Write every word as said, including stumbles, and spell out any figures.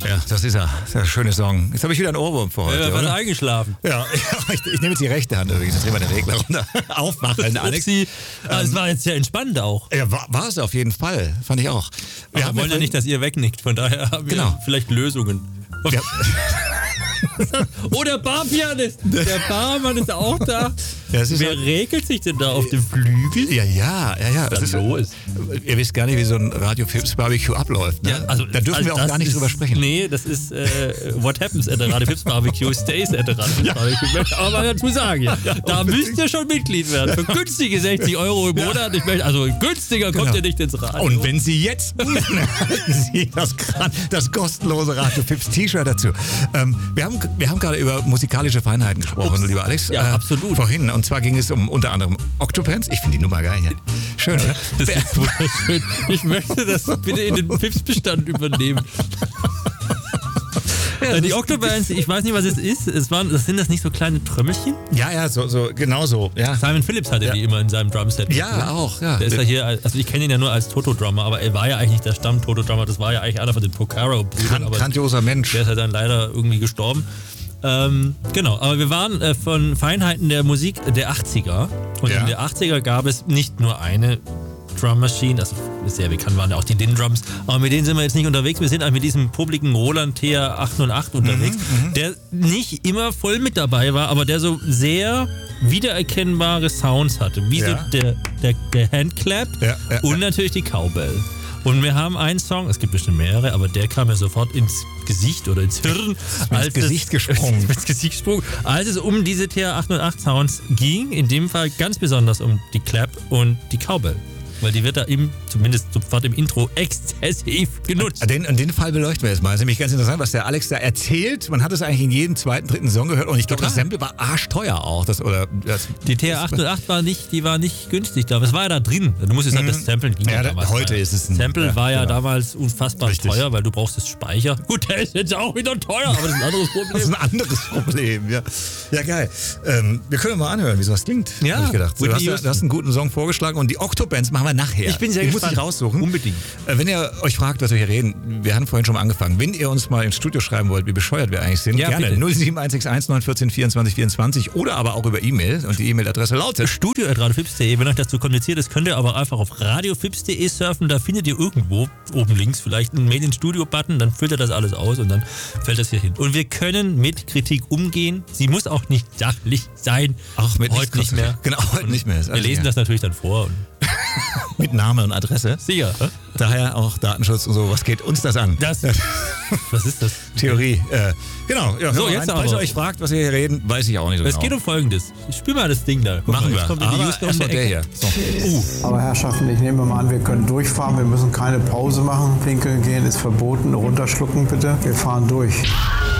Ja, das ist er. Das ist ein schöner Song. Jetzt habe ich wieder einen Ohrwurm für heute, Ja, wir waren oder? eingeschlafen. Ja, ich, ich nehme jetzt die rechte Hand übrigens. Jetzt drehen wir den Regler runter. Aufmachen, Alex. Upsi. Ah, es war jetzt sehr entspannend auch. Ja, war, war es auf jeden Fall. Fand ich auch. Wir Wir haben wollen ja nicht, dass ihr wegnickt. Von daher haben Genau. wir vielleicht Lösungen. Ja. Oh, der Barpianist. Der Barmann ist auch da. Ja, es ist Wer halt- regelt sich denn da auf dem Flügel? Ja, ja, ja, ja. Was Das da ist, los? Ihr wisst gar nicht, wie so ein Radio Fips Barbecue abläuft. Ne? also, da dürfen also wir auch das gar nicht ist, drüber sprechen. Nee, das ist äh, What happens at the Radio Fips Barbecue stays at the Radio Fips Barbecue. Möchte aber mal dazu sagen, ja. Da müsst ihr schon Mitglied werden. Für günstige sechzig Euro im Monat. Ich möchte, also günstiger kommt Genau. ihr nicht ins Radio. Und wenn Sie jetzt buchen, erhalten Sie das, gra- das kostenlose Radio Fips T-Shirt dazu. Ähm, wir, haben, wir haben gerade über musikalische Feinheiten gesprochen, Ups. lieber Alex. Ja, absolut. Vorhin. Und zwar ging es um unter anderem Octopants. Ich finde die Nummer geil. Ja. Schön, oder? Das ist wunderschön. Ich möchte das bitte in den Fips-Bestand übernehmen. Ja, die Octobands, ich weiß nicht, was es ist. Es waren, das sind das nicht so kleine Trömmelchen? Ja, ja, so, so, genau so. Ja, Simon Phillips hatte Ja. die immer in seinem Drumset. ja auch. Ja. Der ist ja hier, also ich kenne ihn ja nur als Toto-Drummer, aber er war ja eigentlich nicht der Stamm-Toto-Drummer, das war ja eigentlich einer von den Porcaro-Brüdern, Gran- aber grandioser Mensch. der ist ja dann leider irgendwie gestorben. Ähm, genau, aber wir waren äh, von Feinheiten der Musik der achtziger und Ja. in der achtziger gab es nicht nur eine Drum Machine, also sehr bekannt waren ja auch die Din Drums, aber mit denen sind wir jetzt nicht unterwegs, wir sind eigentlich mit diesem publiken Roland T R achthundertacht unterwegs, der nicht immer voll mit dabei war, aber der so sehr wiedererkennbare Sounds hatte, wie Ja. so der, der, der Handclap Ja, ja, und natürlich die Cowbell. Und wir haben einen Song, es gibt bestimmt mehrere, aber der kam mir sofort ins Gesicht oder ins Hirn. ins Gesicht gesprungen. ins Gesicht gesprungen. Als es um diese T R achthundertacht Sounds ging, in dem Fall ganz besonders um die Clap und die Cowbell. Weil die wird da im, zumindest sofort im Intro, exzessiv genutzt. Den, und den Fall beleuchten wir jetzt mal. Das ist nämlich ganz interessant, was der Alex da erzählt. Man hat es eigentlich in jedem zweiten, dritten Song gehört. Und ich glaube, das Total. Sample war arschteuer auch. Das, oder, das, Die T R achthundertacht war nicht, die war nicht günstig da. Es war ja da drin. Du musst jetzt sagen, das Sample ging Ja, ja, da- damals. heute ist es ein- Sample ja, war ja genau. damals unfassbar Richtig. teuer, weil du brauchst das Speicher. Gut, der ist jetzt auch wieder teuer, aber das ist ein anderes Problem. Das ist ein anderes Problem, ja. Ja, geil. Ähm, wir können mal anhören, wie sowas klingt. Ja, hab ich gedacht. Du Whitney hast, ja- Houston. du hast einen guten Song vorgeschlagen und die Octobands machen wir nachher. Ich bin sehr Den gespannt. muss ich raussuchen. Unbedingt. Äh, Wenn ihr euch fragt, was wir hier reden, wir haben vorhin schon mal angefangen. Wenn ihr uns mal ins Studio schreiben wollt, wie bescheuert wir eigentlich sind, Ja, gerne bitte. null sieben eins sechs eins neun eins vier vierundzwanzig vierundzwanzig oder aber auch über E-Mail. Und die E-Mail-Adresse lautet studio at radiofips punkt de. Wenn euch das zu kompliziert ist, könnt ihr aber einfach auf radiofips punkt de surfen. Da findet ihr irgendwo oben links vielleicht einen Mail ins Studio-Button. Dann füllt ihr das alles aus und dann fällt das hier hin. Und wir können mit Kritik umgehen. Sie muss auch nicht sachlich sein. Auch mit heute nicht mehr. Genau, heute nicht mehr. Ist Wir alles lesen egal. das natürlich dann vor. Und mit Name und Adresse. sicher. hä? Daher auch Datenschutz und so. Was geht uns das an? Das, was ist das? Theorie. Äh, genau. Ja, So, hör mal jetzt rein. Falls ihr aber. euch fragt, was wir hier reden, weiß ich auch nicht so Es genau. geht um Folgendes. Spür mal das Ding da. Guck Machen mal, wir. jetzt kommt in die Aber Houston um erstmal die der Ecke. hier. So. Aber Herrschaften, ich nehme mal an, wir können durchfahren. Wir müssen keine Pause machen. Pinkeln gehen ist verboten. Runterschlucken bitte. Wir fahren durch.